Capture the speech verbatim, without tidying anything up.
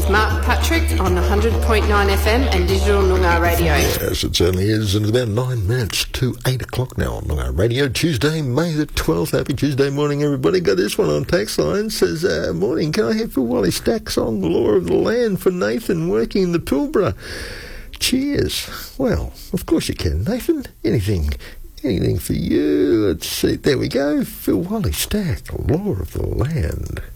with Mark Patrick on one hundred point nine F M and Digital Noongar Radio. Yes, it certainly is, and it's about nine minutes to eight o'clock now on Noongar Radio. Tuesday, May the twelfth. Happy Tuesday morning, everybody. Got this one on text line. Says, uh, morning, can I have Phil Wally Stack song, The Law of the Land, for Nathan working in the Pilbara? Cheers. Well, of course you can, Nathan. Anything, anything for you. Let's see. There we go. Phil Wally Stack, Law of the Land.